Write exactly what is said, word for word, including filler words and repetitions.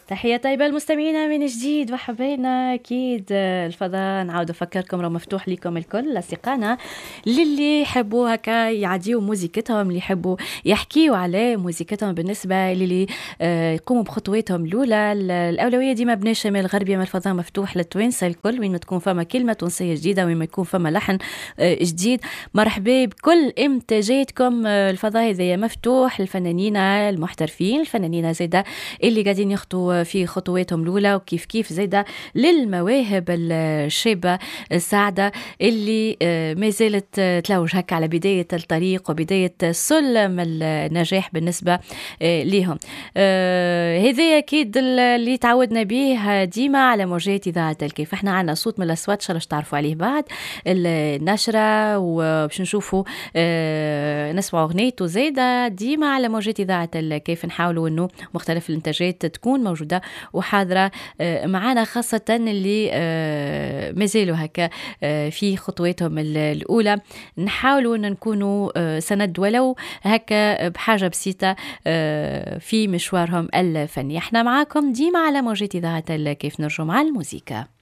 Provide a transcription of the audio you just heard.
تحية طيبة المستمعين من جديد وحبينا أكيد الفضاء. نعاود أفكركم راه مفتوح لكم الكل أصدقائنا للي يحبوا هكا يعديوا موزيكتهم، اللي يحبوا يحكيوا على موزيكتهم بالنسبة للي يقوموا بخطواتهم الأولى. الأولوية ديما بنا الشمال الغربي، ما الفضاء مفتوح للتوانسة الكل، وين ما تكون فما كلمة تونسية جديدة، وين ما يكون فما لحن جديد، مرحبا بكل إنتاجاتكم. الفضاء هذا مفتوح للفنانين المحترفين، الفنانين زيدا اللي قاعدين يخطوا في خطواتهم الأولى، وكيف كيف زيدا للمواهب الشابة السعدة اللي ما زالت تلوج هكا على بداية الطريق وبداية سلم النجاح بالنسبة لهم. هذا أكيد اللي تعودنا به ديما على موجات إذاعة الكيف. احنا عنا صوت من الأصوات شاء الله تعرفوا عليه بعد النشرة، وباش نشوفوا نسمعوا أغنيته زيدا ديما على موجات إذاعة الكيف. نحاولوا أنه مختلف الإنتاجات تكون موجودة وحاضرة معنا، خاصة اللي ما زالوا هكا في خطواتهم الأولى. نحاولوا أن نكونوا سند ولو هكا بحاجة بسيطة في مشوارهم الفني. احنا معاكم ديما على موجات إذاعة الكيف، نرجو مع الموسيقى.